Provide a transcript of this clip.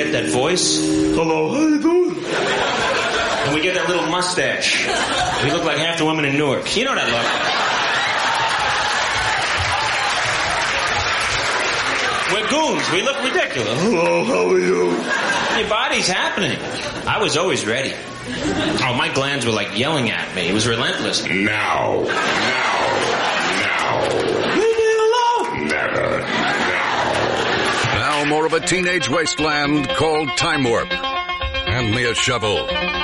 get that voice. Hello, how you doing? And we get that little mustache. We look like half the women in Newark. You know that look. We're goons. We look ridiculous. Hello, how are you? Your body's happening. I was always ready. Oh, my glands were like yelling at me. It was relentless. Now. Leave me alone. Never. Now more of a teenage wasteland called Time Warp. Hand me a shovel.